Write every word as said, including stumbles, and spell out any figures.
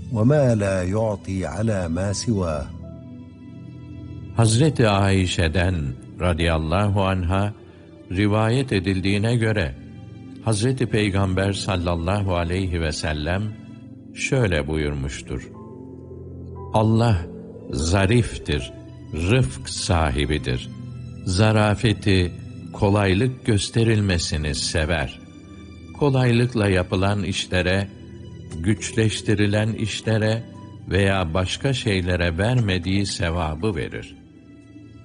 وما لا يعطي على ما سواه. Hazreti Ayşe'den radıyallahu anha rivayet edildiğine göre Hazreti Peygamber sallallahu aleyhi ve sellem şöyle buyurmuştur: Allah zariftir, rıfk sahibidir. Zarafeti, kolaylık gösterilmesini sever. Kolaylıkla yapılan işlere, güçleştirilen işlere veya başka şeylere vermediği sevabı verir.